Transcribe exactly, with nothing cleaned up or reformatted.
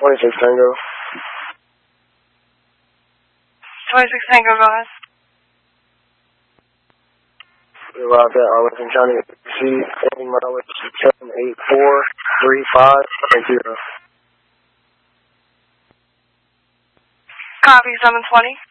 twenty-six Tango. twenty-six Tango, go ahead. We arrived at Arlington County, C, ending mileage seven eight four three five zero. Copy, seven twenty.